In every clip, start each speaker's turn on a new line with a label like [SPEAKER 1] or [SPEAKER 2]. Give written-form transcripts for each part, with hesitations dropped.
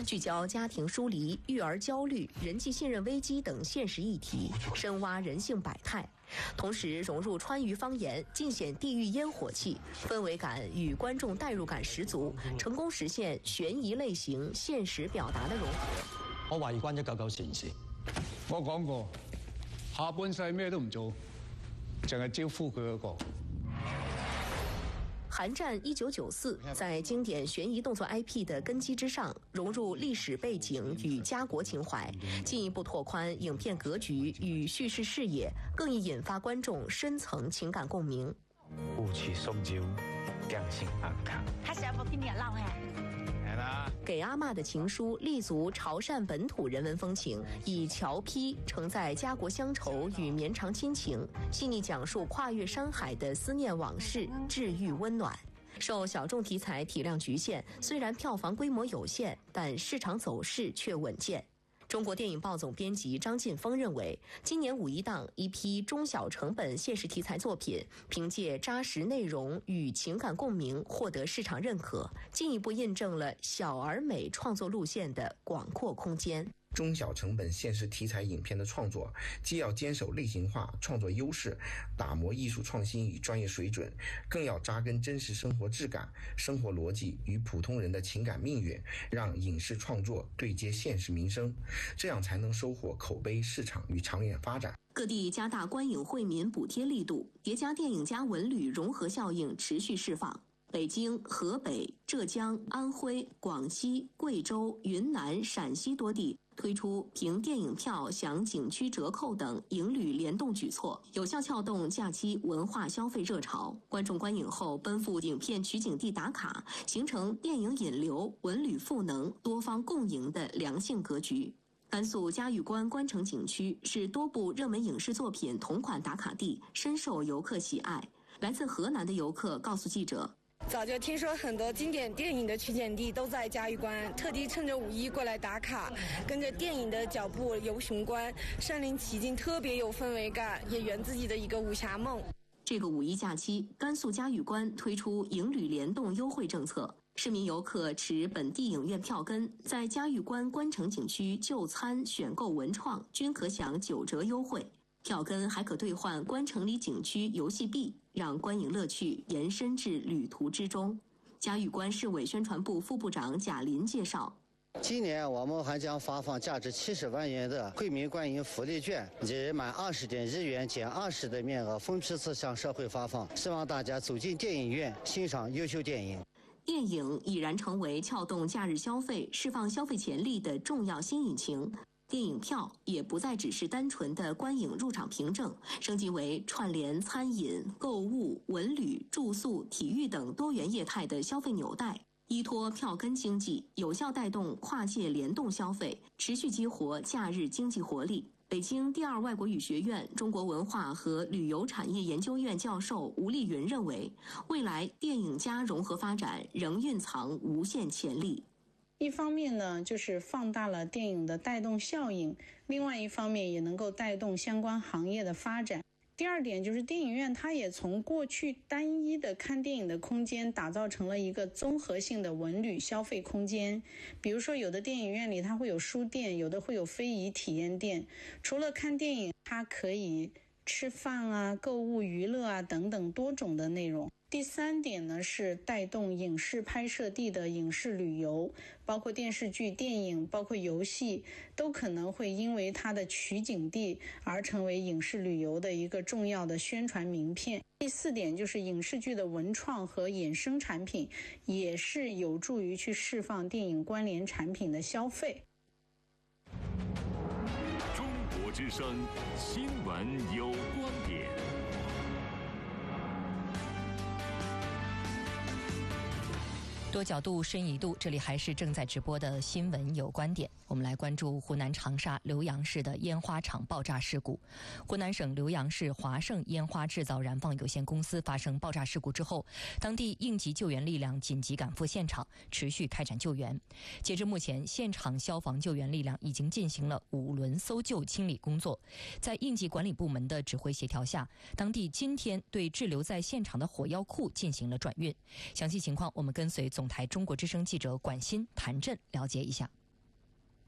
[SPEAKER 1] 聚焦家庭疏离、育儿焦虑、人际信任危机等现实议题，深挖人性百态。同时融入川渝方言，尽显地域烟火气，氛围感与观众代入感十足，成功實現懸疑類型現實表達的融合。
[SPEAKER 2] 我懷疑關咗99善事。
[SPEAKER 3] 我講過，下半世咩都唔做，淨係招呼佢嗰個。
[SPEAKER 1] 寒戰1994在經典懸疑動作 IP 的根基之上，融入歷史背景與家國情懷，進一步拓寬影片格局與敘事視野，更易引發觀眾深層情感共鳴。
[SPEAKER 4] 夫妻送酒，兩心安康。
[SPEAKER 5] 他想不跟你鬧嘿？
[SPEAKER 1] 給阿嬷的情書立足潮汕本土人文風情，以僑批承載家國鄉愁與綿長親情，細膩講述跨越山海的思念往事，治癒溫暖。受小眾題材體量局限，雖然票房規模有限，但市場走勢卻穩健。中國電影報總編輯張晉峰認為，今年五一檔一批中小成本現實題材作品，憑借扎實內容與情感共鳴獲得市場認可，進一步印證了小而美創作路線的廣闊空間。
[SPEAKER 6] 中小成本現實題材影片的創作，既要堅守類型化創作優勢，打磨藝術創新與專業水準，更要扎根真實生活質感、生活邏輯與普通人的情感命運，讓影視創作對接現實民生，這樣才能收穫口碑、市場與長遠發展。
[SPEAKER 1] 各地加大觀影惠民補貼力度，疊加電影加文旅融合效應持續釋放。北京、河北、浙江、安徽、廣西、貴州、雲南、陝西多地推出憑電影票享景區折扣等影旅聯動舉措，有效撬動假期文化消費熱潮。觀眾觀影後奔赴影片取景地打卡，形成電影引流、文旅賦能、多方共贏的良性格局。甘肅嘉峪關觀城景區是多部熱門影視作品同款打卡地，深受遊客喜愛。來自河南的遊客告訴記者，
[SPEAKER 7] 早就聽說很多經典電影的取景地都在嘉峪關，特地趁着五一過來打卡，跟着電影的腳步遊雄關，身臨其境，特別有氛圍感，也圓自己的一個武俠夢。
[SPEAKER 1] 這個五一假期，甘肅嘉峪關推出影旅聯動優惠政策，市民遊客持本地影院票根，在嘉峪關觀城景區就餐、選購文創均可享9折優惠。票根還可兌換觀城裡景區遊戲幣，讓觀影樂趣延伸至旅途之中。嘉峪關市委宣傳部副部長賈林介紹，
[SPEAKER 8] 今年我們還將發放價值70萬元的惠民觀影福利券，日滿20點日元減20的面額，分批次向社會發放，希望大家走進電影院欣賞優秀電影。
[SPEAKER 1] 電影已然成為撬動假日消費、釋放消費潛力的重要新引擎。電影票也不再只是單純的觀影入場憑證，升級為串聯餐飲、購物、文旅、住宿、體育等多元業態的消費紐帶，依託票根經濟，有效帶動跨界聯動消費，持續激活假日經濟活力。北京第二外國語學院中國文化和旅遊產業研究院教授吳麗雲認為，未來電影加融合發展仍蘊藏無限潛力。
[SPEAKER 9] 一方面呢，就是放大了電影的帶動效應，另外一方面也能夠帶動相關行業的發展。第二點就是電影院它也從過去單一的看電影的空間打造成了一個綜合性的文旅消費空間。比如說有的電影院裡它會有書店，有的會有非遺體驗店，除了看電影它可以吃飯啊、購物娛樂啊等等多種的內容。第三點呢，是帶動影視拍攝地的影視旅遊，包括電視劇、電影，包括遊戲，都可能會因為它的取景地而成為影視旅遊的一個重要的宣傳名片。第四點就是影視劇的文創和衍生產品，也是有助於去釋放電影關聯產品的消費。
[SPEAKER 10] 中國之聲新聞有觀點。
[SPEAKER 11] 多角度深一度，这里还是正在直播的新闻有观点。我们来关注湖南长沙浏阳市的烟花厂爆炸事故。湖南省浏阳市华盛烟花制造燃放有限公司发生爆炸事故之后，当地应急救援力量紧急赶赴现场，持续开展救援。截至目前，现场消防救援力量已经进行了5轮搜救清理工作。在应急管理部门的指挥协调下，当地今天对滞留在现场的火药库进行了转运。详细情况，我们跟随总台中国之声记者管欣、谭震了解一下。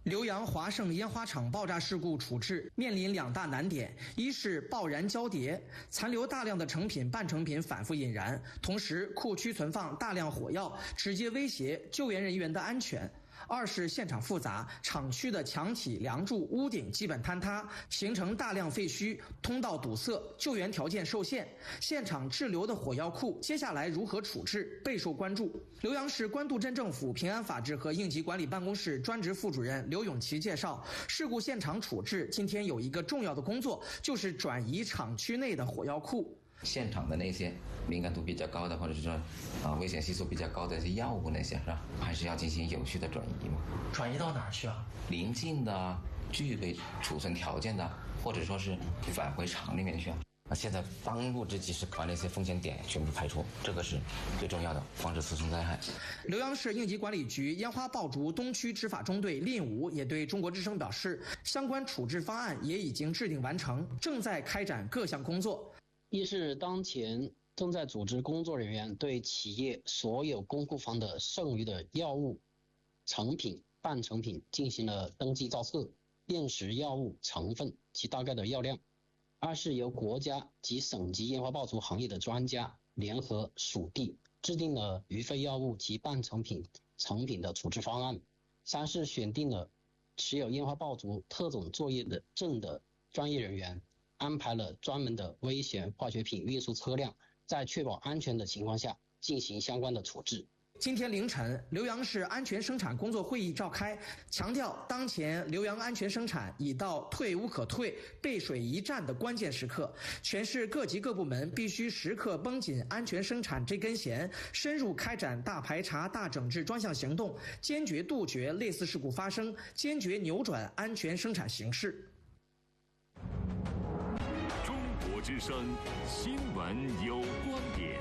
[SPEAKER 5] 浏阳华盛烟花厂爆炸事故处置面临2大难点，一是爆燃交叠，残留大量的成品、半成品反复引燃，同时库区存放大量火药，直接威胁救援人员的安全。二是现场复杂，厂区的墙体、梁柱、屋顶基本坍塌，形成大量废墟，通道堵塞，救援条件受限。现场滞留的火药库，接下来如何处置备受关注。浏阳市官渡镇政府平安法制和应急管理办公室专职副主任刘永奇介绍，事故现场处置今天有一个重要的工作，就是转移厂区内的火药库。
[SPEAKER 12] 现场的那些敏感度比较高的，或者是说危险系数比较高的一些药物那些，是吧？还是要进行有序的转移嘛？
[SPEAKER 5] 转移到哪儿去啊？
[SPEAKER 12] 临近的、具备储存条件的，或者说是返回厂里面去啊。现在当务之急是把那些风险点全部排除，这个是最重要的，防止次生灾害。
[SPEAKER 5] 浏阳市应急管理局烟花爆竹东区执法中队令武也对中国之声表示，相关处置方案也已经制定完成，正在开展各项工作。
[SPEAKER 13] 一是当前正在组织工作人员对企业所有公库房的剩余的药物、成品、半成品进行了登记造册，辨识药物成分及大概的药量。二是由国家及省级烟花爆竹行业的专家联合属地制定了余废药物及半成品、成品的处置方案。三是选定了持有烟花爆竹特种作业的证的专业人员，安排了专门的危险化学品运输车辆，在确保安全的情况下进行相关的处置。
[SPEAKER 5] 今天凌晨，浏阳市安全生产工作会议召开，强调当前浏阳安全生产已到退无可退、背水一战的关键时刻，全市各级各部门必须时刻绷紧安全生产这根弦，深入开展大排查、大整治专项行动，坚决杜绝类似事故发生，坚决扭转安全生产形势。
[SPEAKER 10] 中国之声新闻有观点。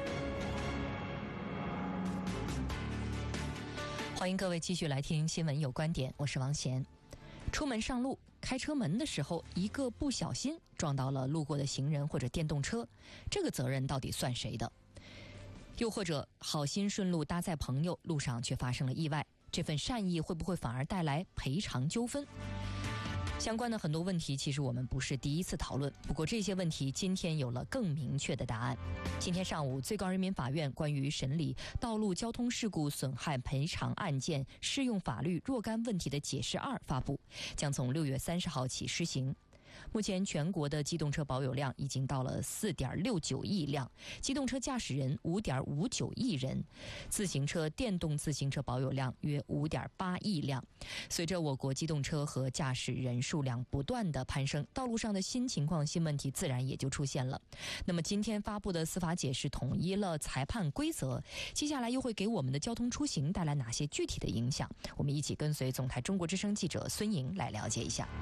[SPEAKER 11] 欢迎各位继续来听新闻有观点，我是王贤。出门上路，开车门的时候，一个不小心撞到了路过的行人或者电动车，这个责任到底算谁的？又或者好心顺路搭载朋友，路上却发生了意外，这份善意会不会反而带来赔偿纠纷？相关的很多问题，其实我们不是第一次讨论，不过这些问题今天有了更明确的答案。今天上午，最高人民法院关于审理道路交通事故损害赔偿案件适用法律若干问题的解释2发布，将从6月30号起施行。目前全国的机动车保有量已经到了4.69亿辆，机动车驾驶人5.59亿人，自行车、电动自行车保有量约5.8亿辆。随着我国机动车和驾驶人数量不断的攀升，道路上的新情况、新问题自然也就出现了。那么今天发布的司法解释统一了裁判规则，接下来又会给我们的交通出行带来哪些具体的影响？我们一起跟随总台中国之声记者孙莹来了解一下。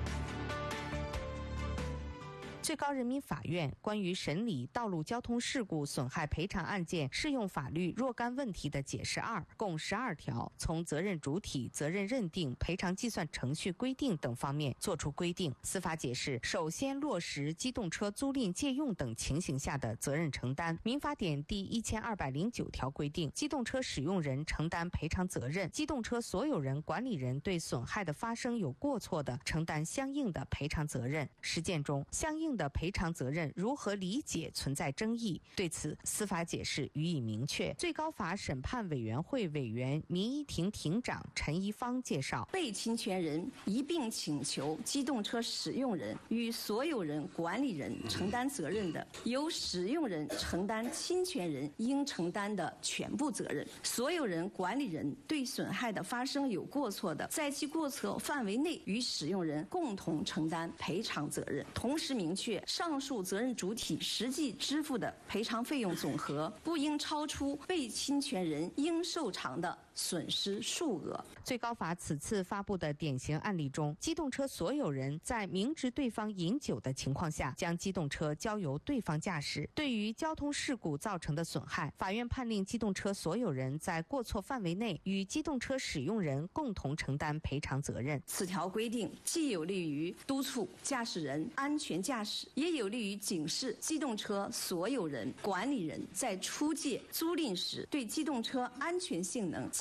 [SPEAKER 14] 最高人民法院关于审理道路交通事故损害赔偿案件适用法律若干问题的解释2共12条，从责任主体、责任认定、赔偿计算程序规定等方面作出规定。司法解释首先落实机动车租赁借用等情形下的责任承担。民法典第1209条规定，机动车使用人承担赔偿责任，机动车所有人、管理人对损害的发生有过错的，承担相应的赔偿责任。实践中，相应的赔偿责任如何理解存在争议，对此司法解释予以明确。最高法审判委员会委员、民一庭庭长陈一方介绍，
[SPEAKER 15] 被侵权人一并请求机动车使用人与所有人、管理人承担责任的，由使用人承担侵权人应承担的全部责任；所有人、管理人对损害的发生有过错的，在其过错范围内与使用人共同承担赔偿责任。同时明确，上述责任主体实际支付的赔偿费用总和不应超出被侵权人应受偿的损失数额。
[SPEAKER 14] 最高法此次发布的典型案例中，机动车所有人在明知对方饮酒的情况下，将机动车交由对方驾驶。对于交通事故造成的损害，法院判令机动车所有人在过错范围内与机动车使用人共同承担赔偿责任。
[SPEAKER 15] 此条规定既有利于督促驾驶人安全驾驶，也有利于警示机动车所有人、管理人在出借、租赁时对机动车安全性能、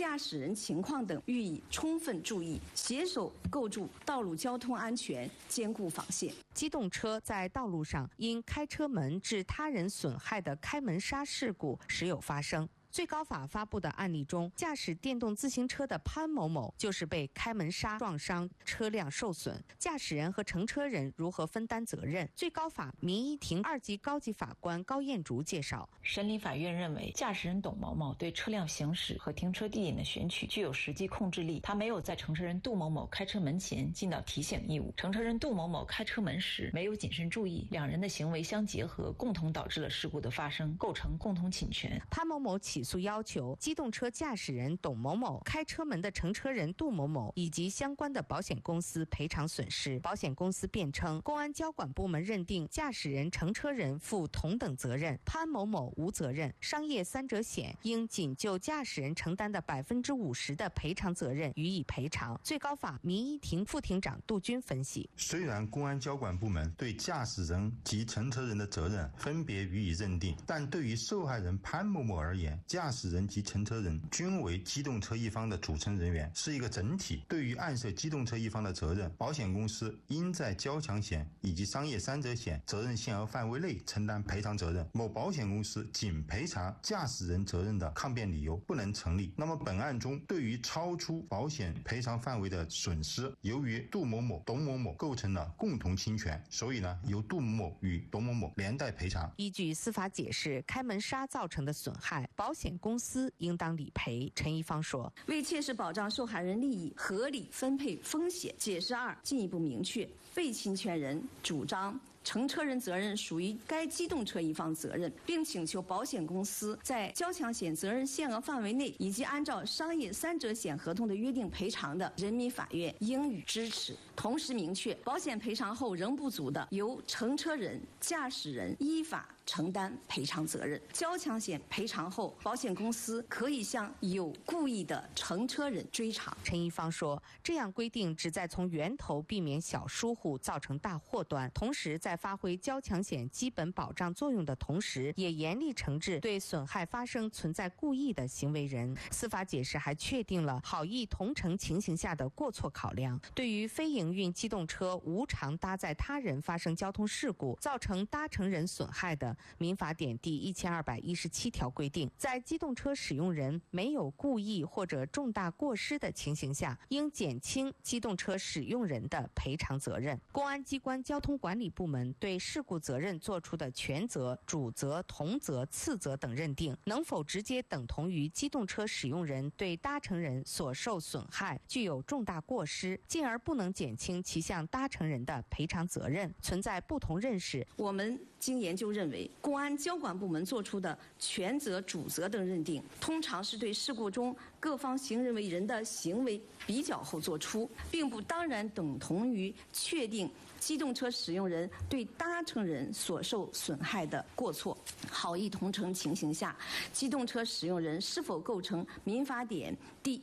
[SPEAKER 15] 驾驶人情况等予以充分注意，携手构筑道路交通安全坚固防线。
[SPEAKER 14] 机动车在道路上因开车门致他人损害的开门刹事故时有发生。最高法发布的案例中，驾驶电动自行车的潘某某就是被开门刹撞伤，车辆受损。驾驶人和乘车人如何分担责任？最高法民一庭2级高级法官高艳竹介绍，
[SPEAKER 16] 审理法院认为，驾驶人董某某对车辆行驶和停车地点的选取具有实际控制力，他没有在乘车人杜某某开车门前尽到提醒义务，乘车人杜某某开车门时没有谨慎注意，两人的行为相结合，共同导致了事故的发生，构成共同侵权。
[SPEAKER 14] 潘某某起诉要求机动车驾驶人董某某、开车门的乘车人杜某某以及相关的保险公司赔偿损失。保险公司辩称，公安交管部门认定驾驶人、乘车人负同等责任，潘某某无责任，商业三者险应仅就驾驶人承担的50%的赔偿责任予以赔偿。最高法民一庭副庭长杜军分析，
[SPEAKER 17] 虽然公安交管部门对驾驶人及乘车人的责任分别予以认定，但对于受害人潘某某而言，驾驶人及乘车人均为机动车一方的组成人员，是一个整体。对于案涉机动车一方的责任，保险公司应在交强险以及商业三者险责任限额范围内承担赔偿责任。某保险公司仅赔偿驾驶人责任的抗辩理由不能成立。那么本案中，对于超出保险赔偿范围的损失，由于杜某某、董某某构成了共同侵权，所以呢，由杜某某与董某某连带赔偿。
[SPEAKER 14] 依据司法解释，开门刹造成的损害，保险公司应当理赔。陈一芳说，
[SPEAKER 15] 为切实保障受害人利益，合理分配风险，解释2进一步明确，被侵权人主张乘车人责任属于该机动车一方责任，并请求保险公司在交强险责任限额范围内以及按照商业三者险合同的约定赔偿的，人民法院应予支持。同时明确，保险赔偿后仍不足的，由乘车人、驾驶人依法承担赔偿责任。交强险赔偿后，保险公司可以向有故意的乘车人追偿。
[SPEAKER 14] 陈一芳说，这样规定旨在从源头避免小疏忽造成大祸端，同时在发挥交强险基本保障作用的同时，也严厉惩治对损害发生存在故意的行为人。司法解释还确定了好意同乘情形下的过错考量。对于非营运机动车无偿搭载他人发生交通事故，造成搭乘人损害的，民法典第1217条规定，在机动车使用人没有故意或者重大过失的情形下，应减轻机动车使用人的赔偿责任。公安机关交通管理部门对事故责任作出的全责、主责、同责、次责等认定，能否直接等同于机动车使用人对搭乘人所受损害具有重大过失，进而不能减轻其向搭乘人的赔偿责任，存在不同认识。
[SPEAKER 15] 我们经研究认为，公安交管部门作出的全责、主责等认定，通常是对事故中各方行人为人的行为比较后作出，并不当然等同于确定机动车使用人对搭乘人所受损害的过错。好意同乘情形下，机动车使用人是否构成民法典第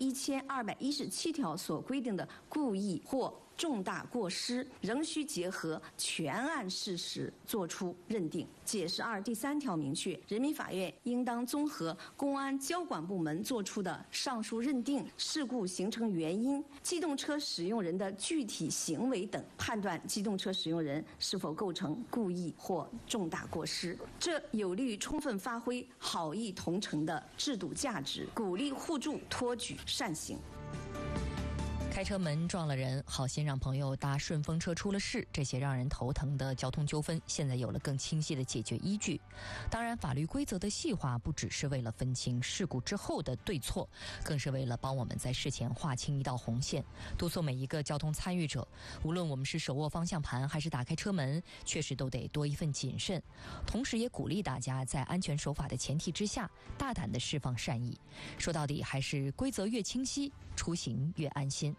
[SPEAKER 15] 1217条所规定的故意或重大过失，仍需结合全案事实作出认定。解释2第3条明确，人民法院应当综合公安交管部门作出的上述认定、事故形成原因、机动车使用人的具体行为等，判断机动车使用人是否构成故意或重大过失。这有利于充分发挥好意同乘的制度价值，鼓励互助，托举善行。
[SPEAKER 11] 开车门撞了人，好心让朋友搭顺风车出了事，这些让人头疼的交通纠纷现在有了更清晰的解决依据。当然，法律规则的细化不只是为了分清事故之后的对错，更是为了帮我们在事前划清一道红线，督促每一个交通参与者，无论我们是手握方向盘还是打开车门，确实都得多一份谨慎。同时也鼓励大家在安全守法的前提之下，大胆地释放善意。说到底，还是规则越清晰，出行越安心。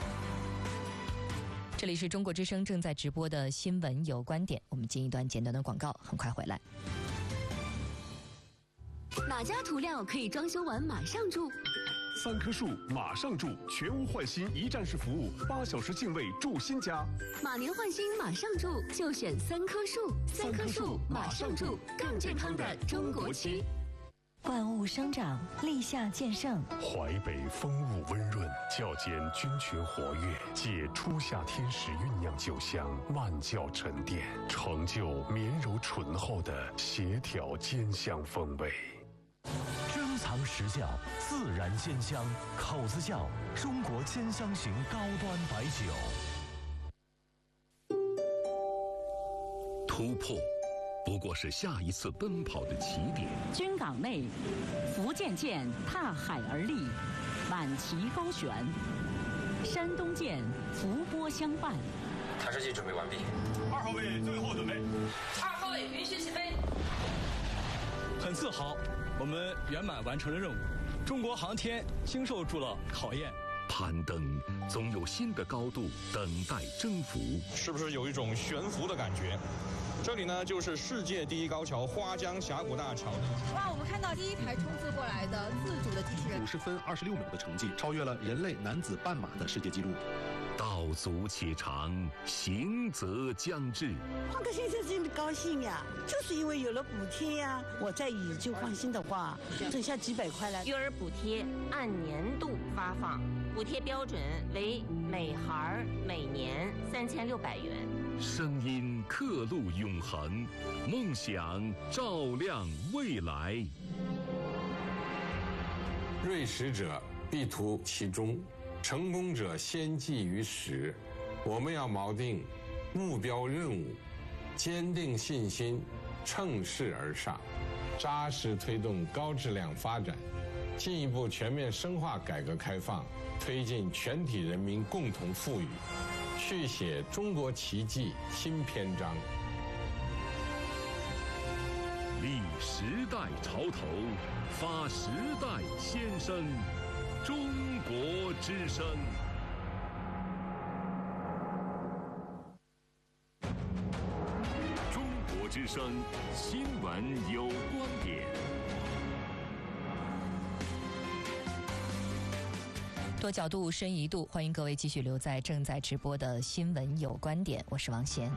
[SPEAKER 11] 这里是中国之声正在直播的新闻有观点，我们进一段简短的广告，很快回来。
[SPEAKER 1] 哪家涂料可以装修完马上住
[SPEAKER 10] ？3棵树马上住，全屋换新一站式服务，8小时净位住新家。
[SPEAKER 1] 马年换新马上住，就选3棵树，3棵树马上住，更健康的中国区。
[SPEAKER 18] 万物生长，立夏见盛。
[SPEAKER 10] 淮北风物温润，较间菌群活跃，借初夏天时酝酿酒香，万窖沉淀，成就绵柔醇厚的协调兼香风味。
[SPEAKER 19] 珍藏实窖，自然鲜香，口子窖，中国兼香型高端白酒。
[SPEAKER 20] 突破不过是下一次奔跑的起点。
[SPEAKER 21] 军港内，福建舰踏海而立，挽旗高悬；山东舰伏波相伴。
[SPEAKER 22] 弹射器准备完毕。
[SPEAKER 10] 2号位最后准备。
[SPEAKER 23] 2号位允许起飞。
[SPEAKER 24] 很自豪，我们圆满完成了任务。中国航天经受住了考验。
[SPEAKER 20] 攀登总有新的高度等待征服。
[SPEAKER 25] 是不是有一种悬浮的感觉？这里呢，就是世界第一高桥花江峡谷大桥。
[SPEAKER 26] 哇，我们看到第一排冲刺过来的自主的机器人
[SPEAKER 27] ，50分26秒的成绩，超越了人类男子半马的世界纪录。
[SPEAKER 20] 道阻且长，行则将至。
[SPEAKER 28] 换个先生真的高兴呀，就是因为有了补贴呀。我在宇宙放心的话，省下几百块来。
[SPEAKER 29] 育儿补贴按年度发放，补贴标准为每孩每年3600元。
[SPEAKER 20] 声音刻录永恒，梦想照亮未来。
[SPEAKER 30] 锐识者必图其中，成功者先记于始。我们要锚定目标任务，坚定信心，乘势而上，扎实推动高质量发展，进一步全面深化改革开放，推进全体人民共同富裕，续写中国奇迹新篇章。
[SPEAKER 20] 立时代潮头，发时代先声，中国之声。中国之声新闻有观点。
[SPEAKER 11] 多角度，深一度，欢迎各位继续留在正在直播的新闻有观点，我是王贤。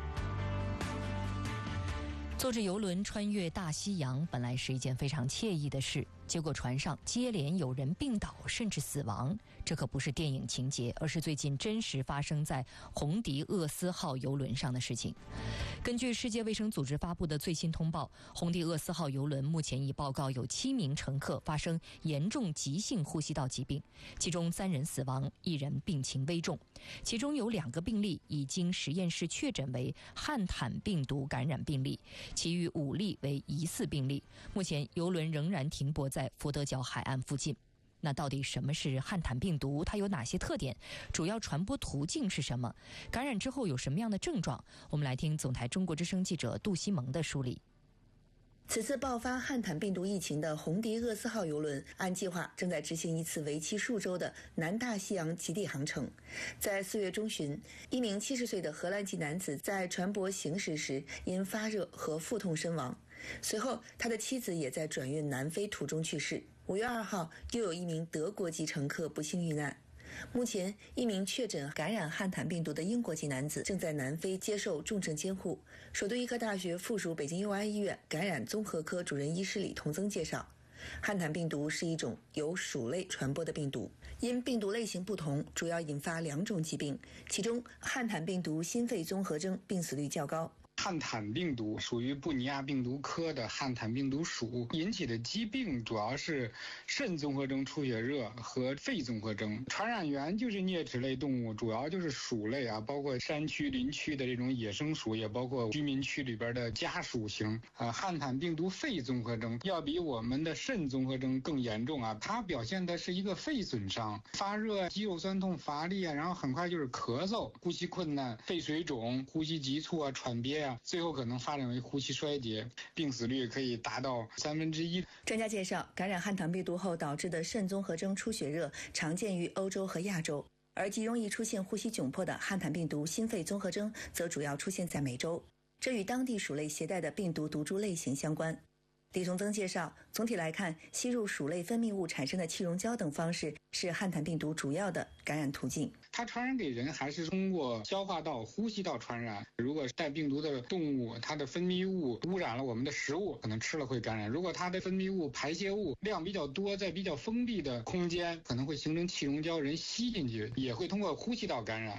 [SPEAKER 11] 坐着邮轮穿越大西洋本来是一件非常惬意的事，结果船上接连有人病倒甚至死亡，这可不是电影情节，而是最近真实发生在红迪厄斯号邮轮上的事情。根据世界卫生组织发布的最新通报，红迪厄斯号邮轮目前已报告有7名乘客发生严重急性呼吸道疾病，其中3人死亡，1人病情危重，其中有2个病例已经实验室确诊为汉坦病毒感染病例，其余5例为疑似病例。目前邮轮仍然停泊在佛得角海岸附近。那到底什么是汉坦病毒？它有哪些特点？主要传播途径是什么？感染之后有什么样的症状？我们来听总台中国之声记者杜西蒙的梳理。
[SPEAKER 31] 此次爆发汉坦病毒疫情的红迪厄斯号邮轮，按计划正在执行一次为期数周的南大西洋极地航程。在4月中旬，一名70岁的荷兰籍男子在船舶行驶时因发热和腹痛身亡，随后他的妻子也在转运南非途中去世。5月2号，又有一名德国籍乘客不幸遇难。目前，一名确诊感染汉坦病毒的英国籍男子正在南非接受重症监护。首都医科大学附属北京佑安医院感染综合科主任医师李同增介绍，汉坦病毒是一种由鼠类传播的病毒，因病毒类型不同，主要引发2种疾病，其中汉坦病毒心肺综合征病死率较高。
[SPEAKER 32] 汉坦病毒属于布尼亚病毒科的汉坦病毒属，引起的疾病主要是肾综合征出血热和肺综合征。传染源就是啮齿类动物，主要就是鼠类啊，包括山区林区的这种野生鼠，也包括居民区里边的家属型。汉坦病毒肺综合征要比我们的肾综合征更严重啊，它表现的是一个肺损伤，发热、肌肉酸痛、乏力啊，然后很快就是咳嗽、呼吸困难、肺水肿、呼吸急促啊、喘憋啊，最后可能发展为呼吸衰竭，病死率可以达到1/3。
[SPEAKER 31] 专家介绍，感染汉坦病毒后导致的肾综合征出血热常见于欧洲和亚洲，而极容易出现呼吸窘迫的汉坦病毒心肺综合征则主要出现在美洲，这与当地鼠类携带的病毒毒株类型相关。 李崇增介绍，总体来看，吸入鼠类分泌物产生的气溶胶等方式是汉坦病毒主要的感染途径。
[SPEAKER 32] 它传染给人还是通过消化道、呼吸道传染。如果带病毒的动物，它的分泌物污染了我们的食物，可能吃了会感染。如果它的分泌物、排泄物量比较多，在比较封闭的空间，可能会形成气溶胶，人吸进去也会通过呼吸道感染。